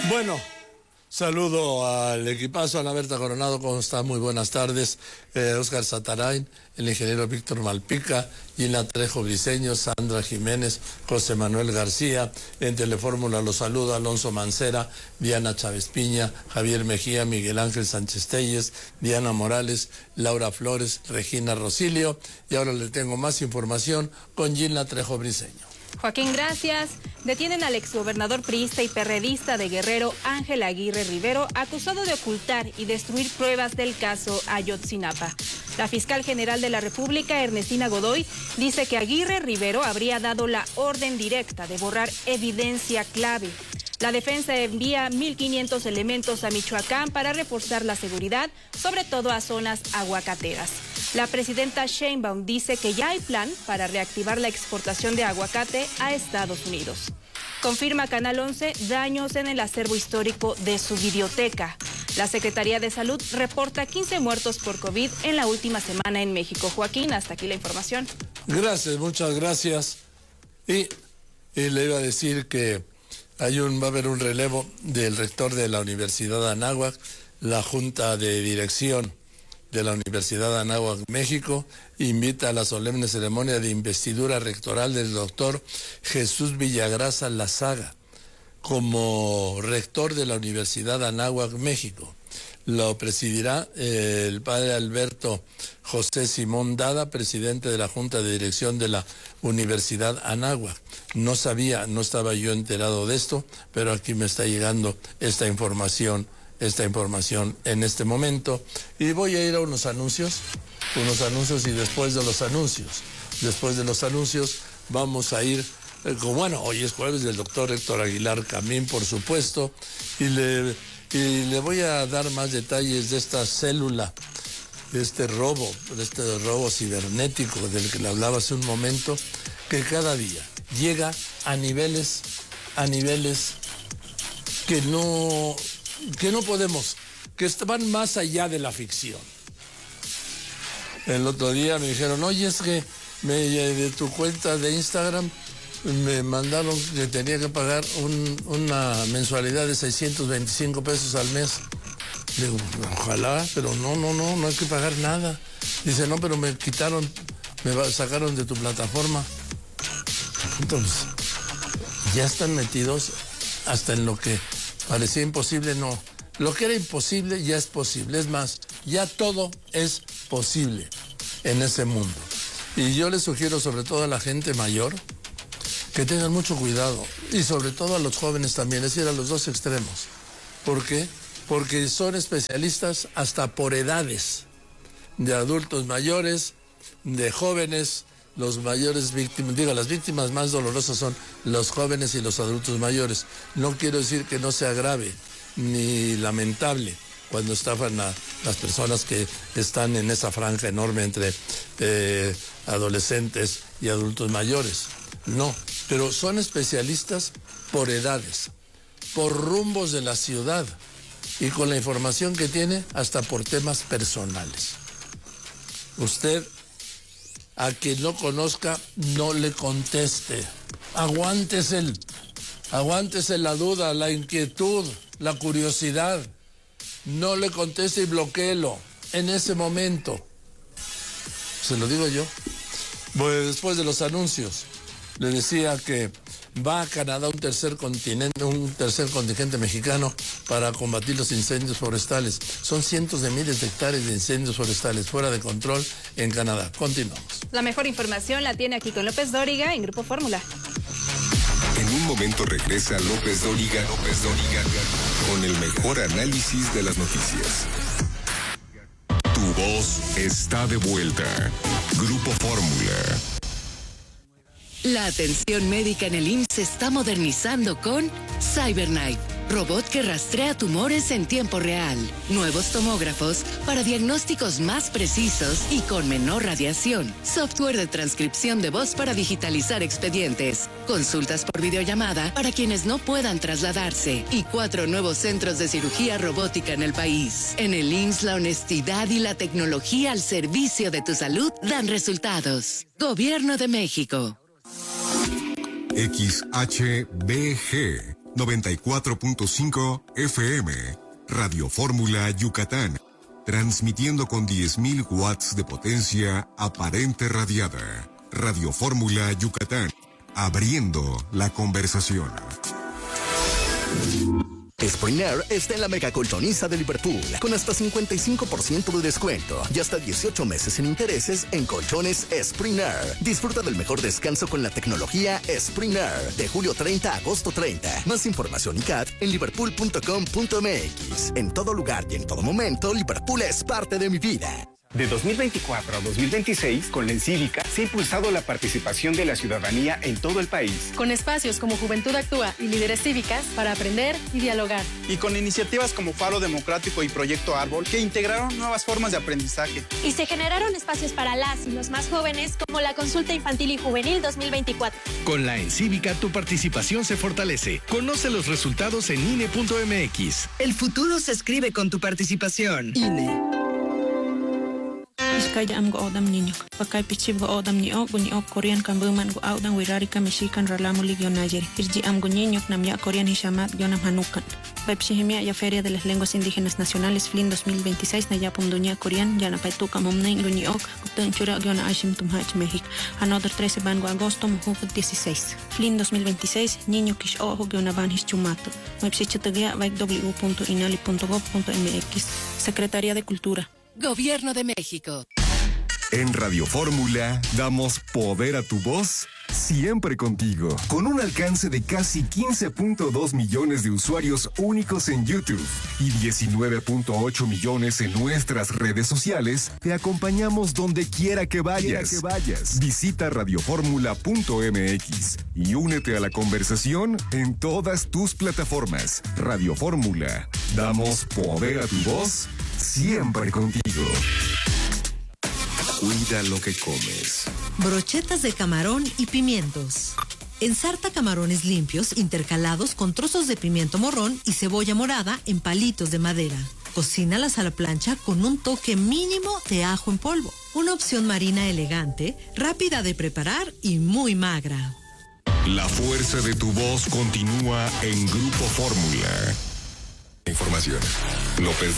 Bueno, saludo al equipazo, Ana Berta Coronado, ¿cómo está? Muy buenas tardes. Óscar Satarain, el ingeniero Víctor Malpica, Gina Trejo Briceño, Sandra Jiménez, José Manuel García. En Telefórmula los saluda Alonso Mancera, Diana Chávez Piña, Javier Mejía, Miguel Ángel Sánchez Telles, Diana Morales, Laura Flores, Regina Rosilio. Y ahora le tengo más información con Gina Trejo Briceño. Joaquín, gracias. Detienen al exgobernador priista y perredista de Guerrero, Ángel Aguirre Rivero, acusado de ocultar y destruir pruebas del caso Ayotzinapa. La fiscal general de la República, Ernestina Godoy, dice que Aguirre Rivero habría dado la orden directa de borrar evidencia clave. La defensa envía 1.500 elementos a Michoacán para reforzar la seguridad, sobre todo a zonas aguacateras. La presidenta Sheinbaum dice que ya hay plan para reactivar la exportación de aguacate a Estados Unidos. Confirma Canal 11 daños en el acervo histórico de su biblioteca. La Secretaría de Salud reporta 15 muertos por COVID en la última semana en México. Joaquín, hasta aquí la información. Gracias, muchas gracias. Y le iba a decir que va a haber un relevo del rector de la Universidad de Anáhuac. La Junta de Dirección de la Universidad de Anáhuac, México, invita a la solemne ceremonia de investidura rectoral del doctor Jesús Villagrasa Lazaga como rector de la Universidad de Anáhuac, México. Lo presidirá el padre Alberto José Simón Dada, presidente de la Junta de Dirección de la Universidad Anáhuac. No estaba yo enterado de esto, pero aquí me está llegando esta información en este momento. Y voy a ir a unos anuncios y después de los anuncios vamos a ir, hoy es jueves del doctor Héctor Aguilar Camín, por supuesto, y le voy a dar más detalles de esta célula, de este robo cibernético del que le hablaba hace un momento, que cada día llega a niveles que no podemos, que van más allá de la ficción. El otro día me dijeron, oye, es que de tu cuenta de Instagram me mandaron que tenía que pagar una mensualidad de 625 pesos al mes. Le digo, ojalá, pero no hay que pagar nada. Dice, no, pero me sacaron de tu plataforma. Entonces, ya están metidos hasta en lo que parecía imposible, no. Lo que era imposible ya es posible. Es más, ya todo es posible en ese mundo. Y yo les sugiero, sobre todo a la gente mayor, que tengan mucho cuidado. Y sobre todo a los jóvenes también, es decir, a los dos extremos. ¿Por qué? Porque son especialistas hasta por edades. De adultos mayores, de jóvenes, los mayores víctimas, las víctimas más dolorosas son los jóvenes y los adultos mayores. No quiero decir que no sea grave ni lamentable cuando estafan a las personas que están en esa franja enorme entre adolescentes y adultos mayores. No, pero son especialistas por edades, por rumbos de la ciudad y con la información que tiene hasta por temas personales. Usted, a quien no conozca, no le conteste. Aguántese la duda, la inquietud, la curiosidad. No le conteste y bloquéelo en ese momento. Se lo digo yo. Pues después de los anuncios, le decía que va a Canadá un tercer contingente mexicano para combatir los incendios forestales. Son cientos de miles de hectáreas de incendios forestales fuera de control en Canadá. Continuamos. La mejor información la tiene aquí con López Dóriga en Grupo Fórmula. En un momento regresa López Dóriga con el mejor análisis de las noticias. Tu voz está de vuelta. Grupo Fórmula. La atención médica en el IMSS se está modernizando con CyberKnife, robot que rastrea tumores en tiempo real. Nuevos tomógrafos para diagnósticos más precisos y con menor radiación. Software de transcripción de voz para digitalizar expedientes. Consultas por videollamada para quienes no puedan trasladarse. Y 4 nuevos centros de cirugía robótica en el país. En el IMSS, la honestidad y la tecnología al servicio de tu salud dan resultados. Gobierno de México. XHBG 94.5 FM, Radio Fórmula Yucatán, transmitiendo con 10.000 watts de potencia aparente radiada. Radio Fórmula Yucatán, abriendo la conversación. Spring Air está en la mega colchoniza de Liverpool, con hasta 55% de descuento y hasta 18 meses sin intereses en colchones Spring Air. Disfruta del mejor descanso con la tecnología Spring Air, de julio 30 a agosto 30. Más información y CAT en liverpool.com.mx. En todo lugar y en todo momento, Liverpool es parte de mi vida. De 2024 a 2026, con la Encívica, se ha impulsado la participación de la ciudadanía en todo el país. Con espacios como Juventud Actúa y Líderes Cívicas para aprender y dialogar. Y con iniciativas como Faro Democrático y Proyecto Árbol, que integraron nuevas formas de aprendizaje. Y se generaron espacios para las y los más jóvenes, como la Consulta Infantil y Juvenil 2024. Con la Encívica, tu participación se fortalece. Conoce los resultados en INE.mx. El futuro se escribe con tu participación. INE. Iskay am go odam niño. Pakay pichib go odam niño, guño Korean kambuman go audan wirarika mexican ralamu ligio nayer. Irji am go niño namya Korean hishamat gionam hanukan. Pepsihimia ya Feria de las Lenguas Indígenas Nacionales FLIN 2026 Nayapum Duña Korean yana paituka momnei guñok guten chura giona ashim tumhach México. Another 13 van go agosto muhufut 16. FLIN 2026 niño kish ojo giona van hischumato. Mepsichatagia vaik w.inali.gov.mx. Secretaría de Cultura. Gobierno de México. En Radio Fórmula damos poder a tu voz siempre contigo. Con un alcance de casi 15.2 millones de usuarios únicos en YouTube y 19.8 millones en nuestras redes sociales, te acompañamos donde quiera que vayas. Visita radioformula.mx y únete a la conversación en todas tus plataformas. Radio Fórmula, damos poder a tu voz siempre contigo. Cuida lo que comes. Brochetas de camarón y pimientos. Ensarta camarones limpios intercalados con trozos de pimiento morrón y cebolla morada en palitos de madera. Cocínalas a la plancha con un toque mínimo de ajo en polvo. Una opción marina elegante, rápida de preparar y muy magra. La fuerza de tu voz continúa en Grupo Fórmula. Información. López